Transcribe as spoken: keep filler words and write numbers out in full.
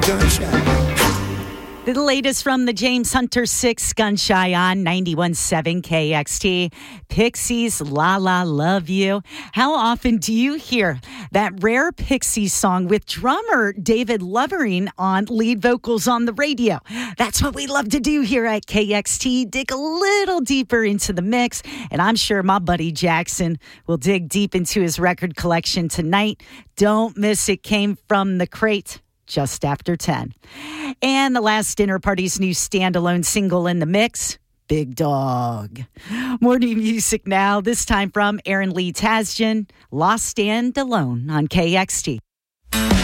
gunshot. The latest from the James Hunter six Gunshy on ninety-one point seven K X T. Pixies, La La Love You. How often do you hear that rare Pixies song with drummer David Lovering on lead vocals on the radio? That's what we love to do here at K X T. Dig a little deeper into the mix. And I'm sure my buddy Jackson will dig deep into his record collection tonight. Don't miss it. Came from the crate just after ten. And the last Dinner Party's new standalone single in the mix, Big Dog. More new music now, this time from Aaron Lee Tasjan, Lost and Alone on K X T.